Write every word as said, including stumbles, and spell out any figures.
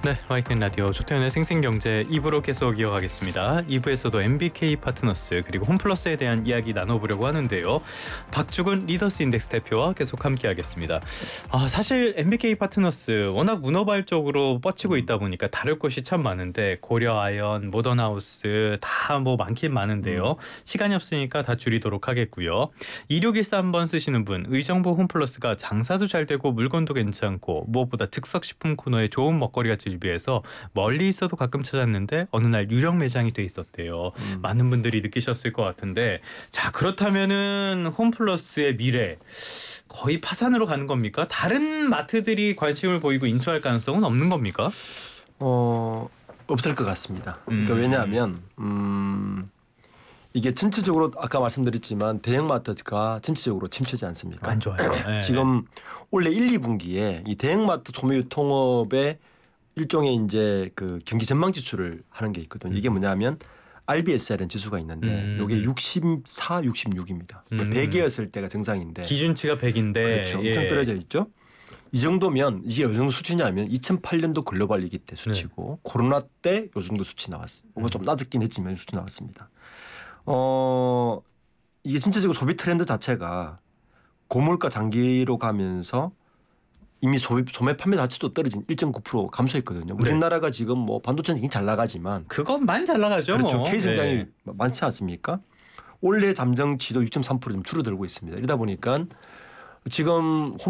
네, 와이티엔 라디오 조태현의 생생경제 이 부로 계속 이어가겠습니다. 이 부에서도 엠비케이 파트너스 그리고 홈플러스에 대한 이야기 나눠보려고 하는데요. 박주근 리더스 인덱스 대표와 계속 함께하겠습니다. 아, 사실 엠비케이 파트너스 워낙 문어발적으로 뻗치고 있다 보니까 다룰 것이 참 많은데 고려아연, 모던하우스 다 뭐 많긴 많은데요. 시간이 없으니까 다 줄이도록 하겠고요. 이육일사 한번 쓰시는 분, 의정부 홈플러스가 장사도 잘 되고 물건도 괜찮고 무엇보다 즉석식품 코너에 좋은 먹거리가 비해서 멀리 있어도 가끔 찾았는데 어느 날 유령 매장이 돼 있었대요. 음. 많은 분들이 느끼셨을 것 같은데, 자 그렇다면은 홈플러스의 미래 거의 파산으로 가는 겁니까? 다른 마트들이 관심을 보이고 인수할 가능성은 없는 겁니까? 어 없을 것 같습니다. 그러니까 음. 왜냐하면 음, 이게 전체적으로 아까 말씀드렸지만 대형마트가 전체적으로 침체지 않습니까? 안 좋아요. 네. 지금 올해 일, 이 분기에 이 대형마트 소매유통업의 일종의 이제 그 경기 전망 지수를 하는 게 있거든요. 이게 뭐냐면 알비에스알이라는 지수가 있는데 음. 이게 육십사, 육십육입니다. 음. 백이었을 때가 정상인데 기준치가 백인데 그렇죠. 엄청 예. 떨어져 있죠. 이 정도면 이게 어느 정도 수치냐면 이천팔 년도 글로벌 위기 때 수치고 네. 코로나 때 요 정도 수치 나왔습니다. 음. 좀 낮았긴 했지만 수치 나왔습니다. 어 이게 전체적으로 소비 트렌드 자체가 고물가 장기로 가면서 이미 소매, 소매 판매 자체도 떨어진 일 점 구 퍼센트 감소했거든요. 네. 우리나라가 지금 뭐 반도체는 굉장히 잘 나가지만 그건 많이 잘 나가죠. 그렇죠. 뭐. K 성장이 네. 많지 않습니까? 올해 잠정치도 육 점 삼 퍼센트 좀 줄어들고 있습니다. 이러다 보니까 지금